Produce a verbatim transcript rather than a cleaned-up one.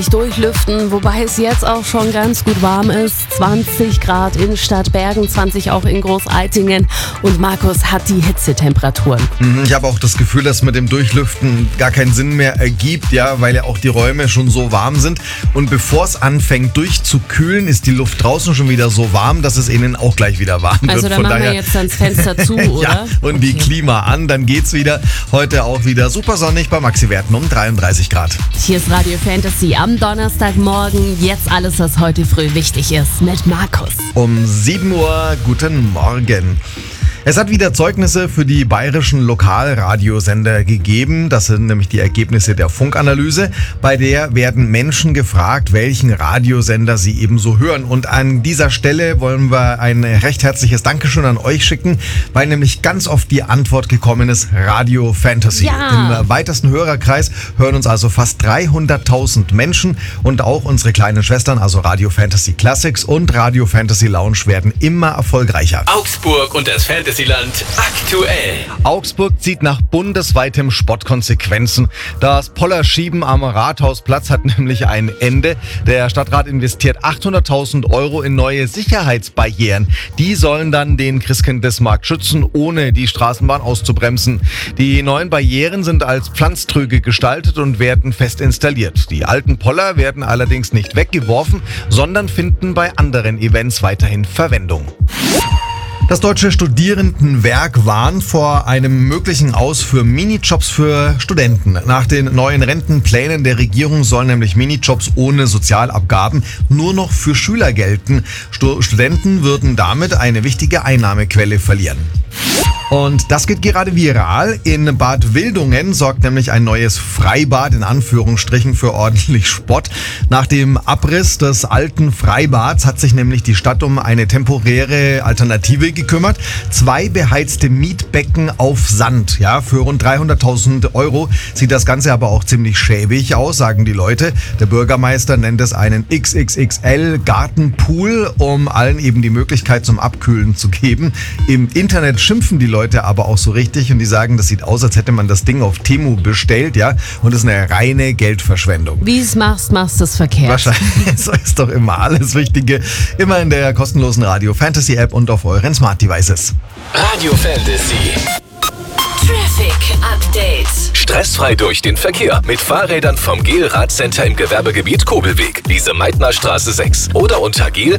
durchlüften, wobei es jetzt auch schon ganz gut warm ist. zwanzig Grad in Stadtbergen, zwanzig auch in Großeitingen. Und Markus hat die Hitzetemperaturen. Ich habe auch das Gefühl, dass mit dem Durchlüften gar keinen Sinn mehr ergibt, ja, weil ja auch die Räume schon so warm sind. Und bevor es anfängt durchzukühlen, ist die Luft draußen schon wieder so warm, dass es innen auch gleich wieder warm wird. Also da Von machen daher, wir jetzt dann das Fenster zu, oder? Ja, und die Okay. Klima an, dann geht's wieder. Heute auch wieder super sonnig bei Maxi-Werten um dreiunddreißig Grad. Hier ist Radio Fantasy am Donnerstagmorgen. Jetzt alles, was heute früh wichtig ist, mit Markus. Um sieben Uhr, guten Morgen. Es hat wieder Zeugnisse für die bayerischen Lokalradiosender gegeben. Das sind nämlich die Ergebnisse der Funkanalyse. Bei der werden Menschen gefragt, welchen Radiosender sie eben so hören. Und an dieser Stelle wollen wir ein recht herzliches Dankeschön an euch schicken, weil nämlich ganz oft die Antwort gekommen ist, Radio Fantasy. Ja. Im weitesten Hörerkreis hören uns also fast dreihunderttausend Menschen und auch unsere kleinen Schwestern, also Radio Fantasy Classics und Radio Fantasy Lounge, werden immer erfolgreicher. Augsburg und das Fantasyland aktuell. Augsburg zieht nach bundesweitem Spott Konsequenzen. Das Pollerschieben am Rathausplatz hat nämlich ein Ende. Der Stadtrat investiert achthunderttausend Euro in neue Sicherheitsbarrieren. Die sollen dann den Christkindlesmarkt schützen, ohne die Straßenbahn auszubremsen. Die neuen Barrieren sind als Pflanztrüge gestaltet und werden fest installiert. Die alten Poller werden allerdings nicht weggeworfen, sondern finden bei anderen Events weiterhin Verwendung. Das Deutsche Studierendenwerk warnt vor einem möglichen Aus für Minijobs für Studenten. Nach den neuen Rentenplänen der Regierung sollen nämlich Minijobs ohne Sozialabgaben nur noch für Schüler gelten. Stu- Studenten würden damit eine wichtige Einnahmequelle verlieren. Und das geht gerade viral. In Bad Wildungen sorgt nämlich ein neues Freibad in Anführungsstrichen für ordentlich Spott. Nach dem Abriss des alten Freibads hat sich nämlich die Stadt um eine temporäre Alternative gekümmert. Zwei beheizte Mietbecken auf Sand. Ja, für rund dreihunderttausend Euro sieht das Ganze aber auch ziemlich schäbig aus, sagen die Leute. Der Bürgermeister nennt es einen X X X L Gartenpool, um allen eben die Möglichkeit zum Abkühlen zu geben. Im Internet schimpfen die Leute aber auch so richtig und die sagen, das sieht aus, als hätte man das Ding auf Temu bestellt, ja, und das ist eine reine Geldverschwendung. Wie es machst, machst du es verkehrt. Wahrscheinlich, so ist doch immer alles Wichtige. Immer in der kostenlosen Radio Fantasy App und auf euren Smart Devices. Radio Fantasy. Traffic Update. Stressfrei durch den Verkehr mit Fahrrädern vom Gel Radcenter im Gewerbegebiet Kobelweg, Lise-Meitner-Straße sechs oder unter gel